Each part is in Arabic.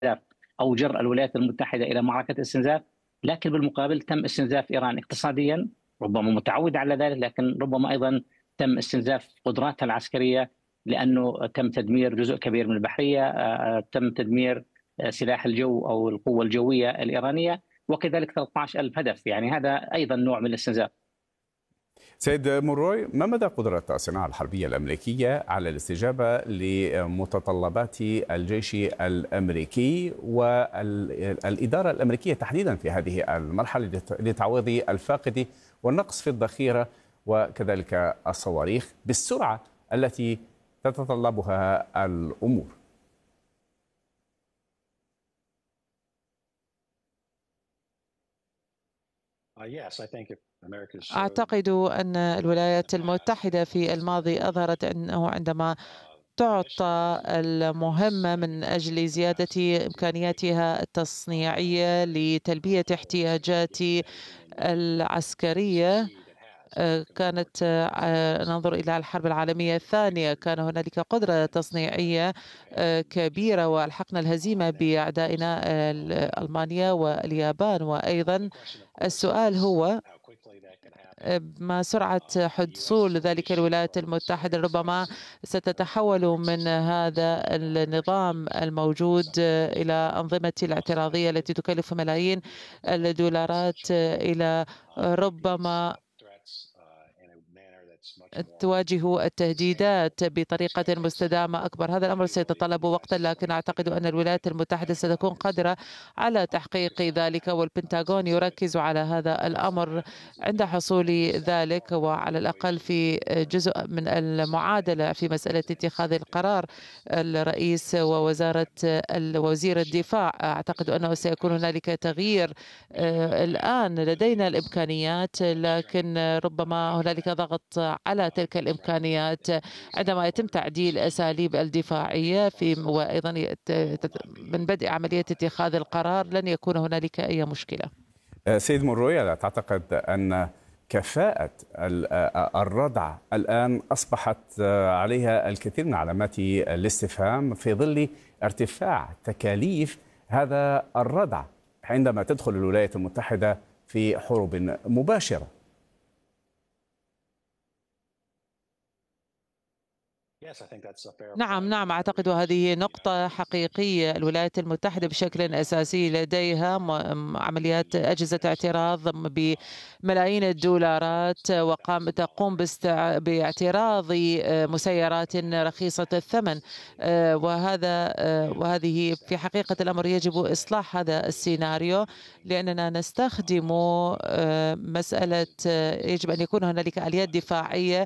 أو جر الولايات المتحدة إلى معركة استنزاف، لكن بالمقابل تم استنزاف إيران اقتصاديا، ربما متعودة على ذلك، لكن ربما أيضا تم استنزاف قدراتها العسكرية، لأنه تم تدمير جزء كبير من البحرية، تم تدمير سلاح الجو أو القوة الجوية الإيرانية، وكذلك 13,000 هدف. يعني هذا أيضا نوع من الاستنزاف. سيد مروي، ما مدى قدرة الصناعة الحربية الأمريكية على الاستجابة لمتطلبات الجيش الأمريكي والإدارة الأمريكية تحديدا في هذه المرحلة لتعويض الفاقد والنقص في الذخيرة وكذلك الصواريخ بالسرعة التي تتطلبها الأمور؟ أعتقد أن الولايات المتحدة في الماضي أظهرت أنه عندما تعطى المهمة من أجل زيادة إمكانياتها التصنيعية لتلبية احتياجات العسكرية، كانت ننظر إلى الحرب العالمية الثانية، كان هنالك قدرة تصنيعية كبيرة وألحقنا الهزيمة بأعدائنا ألمانيا واليابان. وأيضا السؤال هو ما سرعة حصول ذلك الولايات المتحدة. ربما ستتحول من هذا النظام الموجود إلى أنظمة الاعتراضية التي تكلف ملايين الدولارات إلى ربما تواجه التهديدات بطريقة مستدامة أكبر. هذا الأمر سيتطلب وقتا، لكن أعتقد أن الولايات المتحدة ستكون قادرة على تحقيق ذلك، والبنتاغون يركز على هذا الأمر عند حصول ذلك، وعلى الأقل في جزء من المعادلة في مسألة اتخاذ القرار. الرئيس ووزير الدفاع، أعتقد أنه سيكون هنالك تغيير. الآن لدينا الإمكانيات، لكن ربما هنالك ضغط على تلك الإمكانيات عندما يتم تعديل أساليب الدفاعية وأيضا من بدء عملية اتخاذ القرار لن يكون هنالك أي مشكلة. سيد مروي، ألا تعتقد أن كفاءة الردع الآن أصبحت عليها الكثير من علامات الاستفهام في ظل ارتفاع تكاليف هذا الردع عندما تدخل الولايات المتحدة في حروب مباشرة؟ نعم، أعتقد هذه نقطة حقيقية. الولايات المتحدة بشكل أساسي لديها عمليات أجهزة اعتراض بملايين الدولارات، تقوم باعتراض مسيرات رخيصة الثمن، وهذه في حقيقة الأمر يجب إصلاح هذا السيناريو، لأننا نستخدم مسألة يجب أن يكون هنالك آليات دفاعية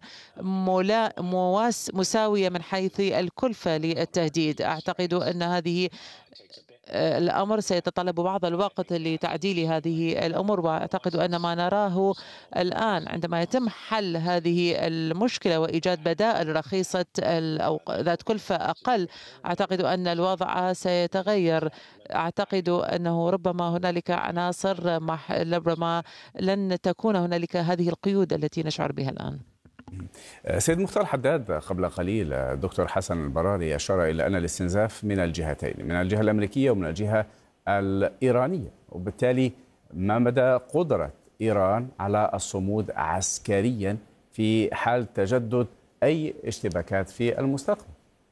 مساوية من حيث الكلفة للتهديد. أعتقد أن هذه الأمر سيتطلب بعض الوقت لتعديل هذه الأمور، وأعتقد أن ما نراه الآن عندما يتم حل هذه المشكلة وإيجاد بدائل رخيصة أو ذات كلفة أقل، أعتقد أن الوضع سيتغير. أعتقد أنه ربما هنالك عناصر ربما لن تكون هنالك هذه القيود التي نشعر بها الآن. سيد مختار حداد، قبل قليل الدكتور حسن البراري أشار إلى أن الاستنزاف من الجهتين، من الجهة الأمريكية ومن الجهة الإيرانية، وبالتالي ما مدى قدرة إيران على الصمود عسكريا في حال تجدد أي اشتباكات في المستقبل؟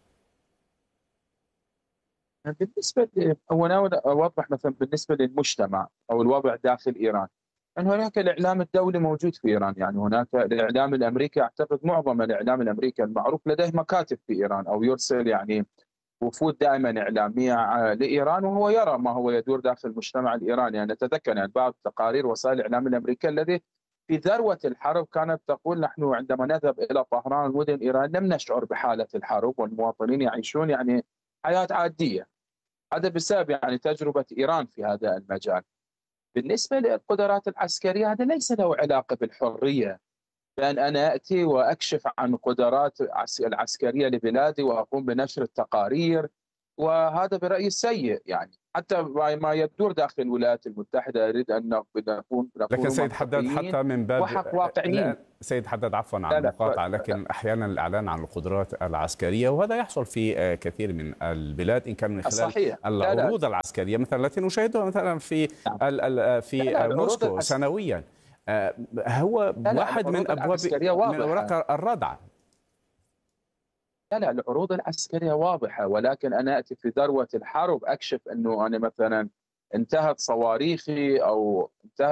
بالنسبة أوضح مثلا بالنسبة للمجتمع أو الوضع داخل إيران، أن هناك الإعلام الدولي موجود في إيران. يعني هناك الإعلام الأمريكي، أعتقد معظم الإعلام الأمريكي المعروف لديه مكاتب في إيران أو يرسل يعني وفود دائما إعلامية لإيران، وهو يرى ما هو يدور داخل المجتمع الإيراني. يعني نتذكر يعني بعض تقارير وسائل الإعلام الأمريكية الذي في ذروة الحرب كانت تقول نحن عندما نذهب إلى طهران ومدن إيران لم نشعر بحالة الحرب، والمواطنين يعيشون يعني حياة عادية. هذا بسبب يعني تجربة إيران في هذا المجال. بالنسبة للقدرات العسكرية، هذا ليس له علاقة بالحرية، بأن أنا أتي وأكشف عن قدرات العسكرية لبلادي وأقوم بنشر التقارير وهذا برأيي سيء، يعني حتى ما يدور داخل الولايات المتحدة. أريد أن نكون لكن سيد حداد، منطقيين حتى من باب واقعيين. لا سيد حداد، عفوا على لا لا المقاطعة، لكن أحيانا الإعلان عن القدرات العسكرية، وهذا يحصل في كثير من البلاد، إن كان من خلال صحيح. العروض العسكرية مثلا التي نشاهدها مثلا في نعم. في موسكو سنويا. هو واحد من أبواب من أوراق الردع. لا العروض العسكرية واضحة، ولكن أنا أتي في ذروة الحرب أكشف أنه أنا مثلا انتهت صواريخي أو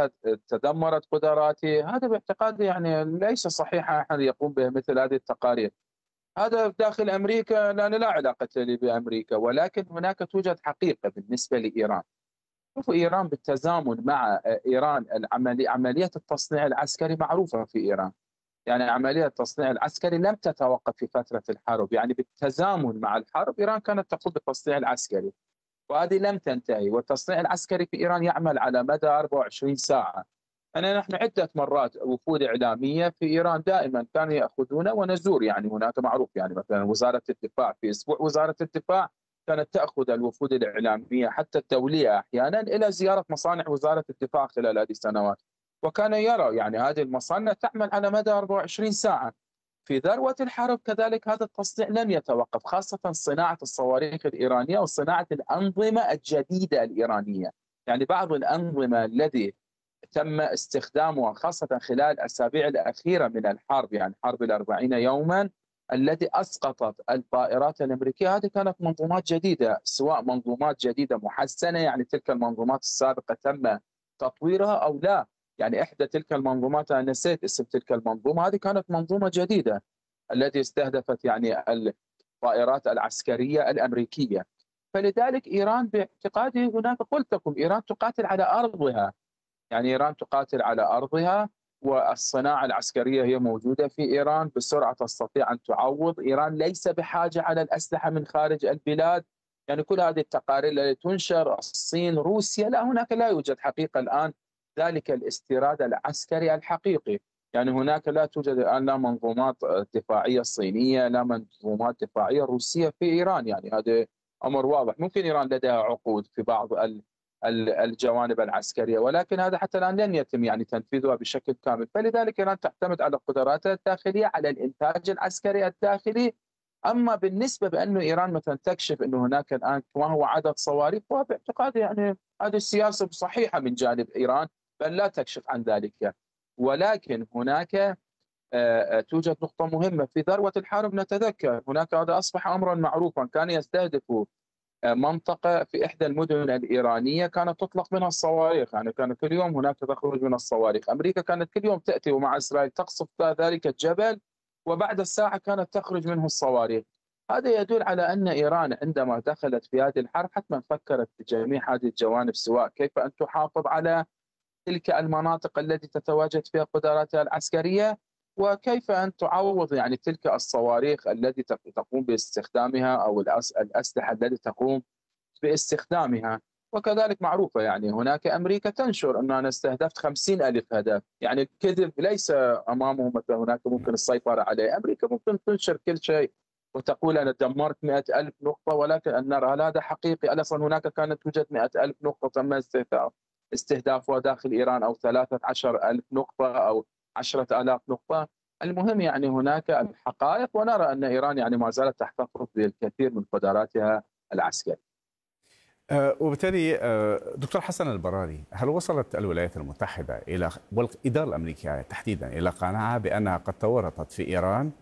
تدمرت قدراتي. هذا باعتقادي يعني ليس صحيحا أحد يقوم بمثل هذه التقارير. هذا داخل أمريكا، لا علاقة لي بأمريكا، ولكن هناك توجد حقيقة بالنسبة لإيران. شوفوا، إيران بالتزامن مع إيران عملية التصنيع العسكري معروفة في إيران. يعني عملية التصنيع العسكري لم تتوقف في فترة الحرب، يعني بالتزامن مع الحرب إيران كانت تقوم بالتصنيع العسكري، وهذه لم تنتهي. والتصنيع العسكري في إيران يعمل على مدى 24 ساعة. نحن عدة مرات وفود إعلامية في إيران دائما كانوا يأخذونا ونزور، يعني هناك معروف، يعني مثلا وزارة الدفاع، في أسبوع وزارة الدفاع كانت تأخذ الوفود الإعلامية حتى الدولية أحيانا إلى زيارة مصانع وزارة الدفاع خلال هذه السنوات، وكان يرى يعني هذه المصانع تعمل على مدى 24 ساعة. في ذروة الحرب كذلك هذا التصنيع لم يتوقف، خاصة صناعة الصواريخ الإيرانية وصناعة الأنظمة الجديدة الإيرانية. يعني بعض الأنظمة التي تم استخدامها خاصة خلال الأسابيع الأخيرة من الحرب، يعني حرب ال40 يوما التي أسقطت الطائرات الأمريكية، هذه كانت منظومات جديدة، سواء منظومات جديدة محسنة، يعني تلك المنظومات السابقة تم تطويرها أو لا. يعني إحدى تلك المنظومات، أنا نسيت اسم تلك المنظومة، هذه كانت منظومة جديدة التي استهدفت يعني الطائرات العسكرية الأمريكية. فلذلك إيران باعتقادي هناك، قلت لكم، إيران تقاتل على أرضها. يعني إيران تقاتل على أرضها، والصناعة العسكرية هي موجودة في إيران بسرعة، تستطيع أن تعوض. إيران ليس بحاجة على الأسلحة من خارج البلاد. يعني كل هذه التقارير التي تنشر، الصين، روسيا، لا، هناك لا يوجد حقيقة الآن ذلك الاستيراد العسكري الحقيقي. يعني هناك لا توجد الآن لا منظومات دفاعية صينية، لا منظومات دفاعية روسية في إيران. يعني هذا أمر واضح. ممكن إيران لديها عقود في بعض الجوانب العسكرية، ولكن هذا حتى الآن لن يتم يعني تنفيذها بشكل كامل. فلذلك إيران تعتمد على قدراتها الداخلية، على الإنتاج العسكري الداخلي. أما بالنسبة بأنه إيران مثلا تكشف أنه هناك الآن ما هو عدد صواريخ، وباعتقادي يعني هذه السياسة صحيحة من جانب إيران، بل لا تكشف عن ذلك. ولكن هناك توجد نقطة مهمة في ذروة الحرب. نتذكر هناك، هذا أصبح أمرا معروفا، كان يستهدف منطقة في إحدى المدن الإيرانية كانت تطلق منها الصواريخ. يعني كان كل يوم هناك تخرج من الصواريخ. أمريكا كانت كل يوم تأتي ومع إسرائيل تقصف ذلك الجبل، وبعد الساعة كانت تخرج منه الصواريخ. هذا يدل على أن إيران عندما دخلت في هذه الحرب حتما فكرت بجميع هذه الجوانب، سواء كيف أن تحافظ على تلك المناطق التي تتواجد فيها قدراتها العسكرية، وكيف أن تعوض يعني تلك الصواريخ التي تقوم باستخدامها، أو الأسلحة التي تقوم باستخدامها. وكذلك معروفة، يعني هناك أمريكا تنشر أن أنا استهدفت 50,000 هدف. يعني الكذب ليس أمامه مثلا هناك ممكن السيطرة عليه. أمريكا ممكن تنشر كل شيء وتقول أنا دمرت 100,000 نقطة، ولكن أن نرى هل هذا حقيقي؟ أصلا هناك كانت توجد 100,000 نقطة تم استهدافها داخل إيران، أو 13,000 نقطة، أو 10,000 نقطة. المهم يعني هناك الحقائق، ونرى أن إيران يعني ما زالت تحتفظ بالكثير من قدراتها العسكرية. وبالتالي دكتور حسن البراري، هل وصلت الولايات المتحدة والإدارة الأمريكية تحديدا إلى قناعة بأنها قد تورطت في إيران،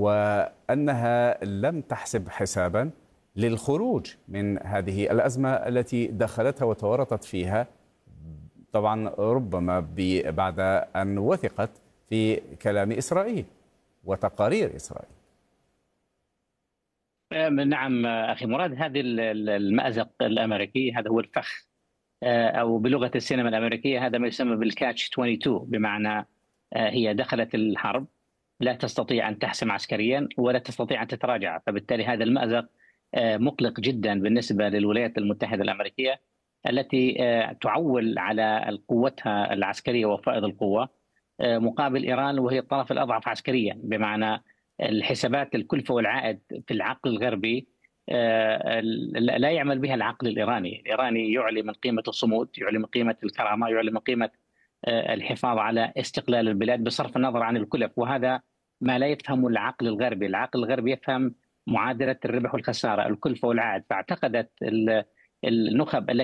وأنها لم تحسب حسابا للخروج من هذه الأزمة التي دخلتها وتورطت فيها، طبعا ربما بعد أن وثقت في كلام إسرائيل وتقارير إسرائيل؟ نعم أخي مراد، هذه المأزق الأمريكي، هذا هو الفخ، أو بلغة السينما الأمريكية هذا ما يسمى بالكاتش 22، بمعنى هي دخلت الحرب لا تستطيع أن تحسم عسكريا ولا تستطيع أن تتراجع. فبالتالي هذا المأزق مقلق جدا بالنسبة للولايات المتحدة الأمريكية، التي تعول على قوتها العسكرية وفائض القوة مقابل إيران، وهي الطرف الأضعف عسكريا، بمعنى الحسابات الكلفة والعائد في العقل الغربي لا يعمل بها العقل الإيراني. الإيراني يعلي من قيمة الصمود، يعلي من قيمة الكرامة، يعلي من قيمة الحفاظ على استقلال البلاد بصرف النظر عن الكلف، وهذا ما لا يفهمه العقل الغربي. العقل الغربي يفهم معادلة الربح والخسارة، الكلفة والعائد. فاعتقدت النخب